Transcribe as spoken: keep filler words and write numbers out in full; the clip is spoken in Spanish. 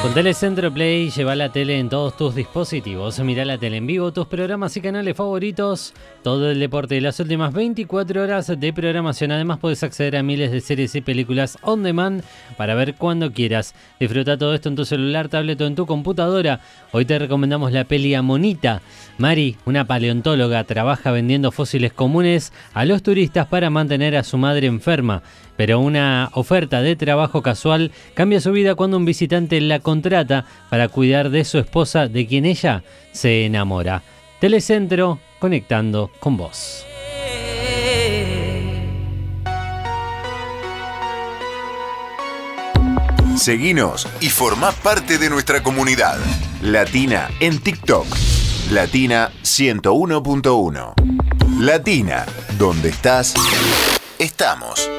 Con Telecentro Play, lleva la tele en todos tus dispositivos. Mira la tele en vivo, tus programas y canales favoritos. Todo el deporte y las últimas veinticuatro horas de programación. Además, puedes acceder a miles de series y películas on demand para ver cuando quieras. Disfruta todo esto en tu celular, tablet o en tu computadora. Hoy te recomendamos la peli Amonita. Mari, una paleontóloga, trabaja vendiendo fósiles comunes a los turistas para mantener a su madre enferma. Pero una oferta de trabajo casual cambia su vida cuando un visitante la contrata para cuidar de su esposa, de quien ella se enamora. Telecentro, conectando con vos. Seguinos y formá parte de nuestra comunidad. Latina en TikTok. Latina ciento uno punto uno. Latina, donde estás, estamos.